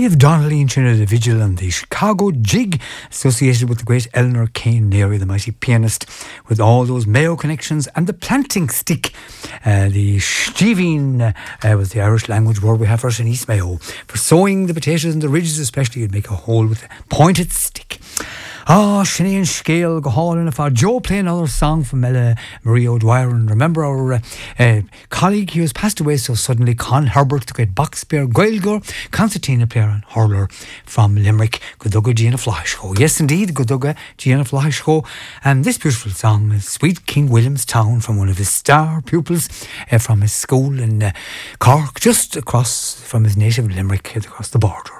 Dave Donnelly in the Vigil and the Chicago Jig, associated with the great Eleanor Kane Neary, the mighty pianist, with all those Mayo connections, and the planting stick. The Steveen was the Irish language word we have for us in East Mayo. For sowing the potatoes in the ridges especially, you'd make a hole with a pointed stick. Sinead and Scale go hall in a Joe play another song from Marie O'Dwyer. And remember our colleague, he was passed away so suddenly, Con Herbert, the great box player, Gaelgore, concertina player and hurler from Limerick, Goduga Gianna Flashko. Yes indeed, Goduga Gianna Flashko. And this beautiful song is Sweet King Williamstown, from one of his star pupils from his school in Cork, just across from his native Limerick, across the border.